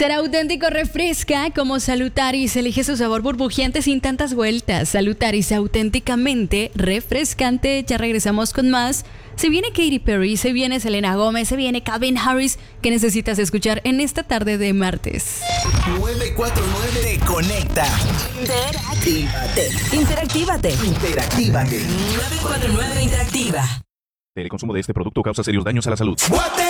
Ser auténtico refresca como Salutaris. Elige su sabor burbujeante sin tantas vueltas. Salutaris, auténticamente refrescante. Ya regresamos con más. Se viene Katy Perry, se viene Selena Gómez, se viene Calvin Harris. ¿Qué necesitas escuchar en esta tarde de martes? 949 te conecta. Interactívate. 949 Interactiva. El consumo de este producto causa serios daños a la salud. Guate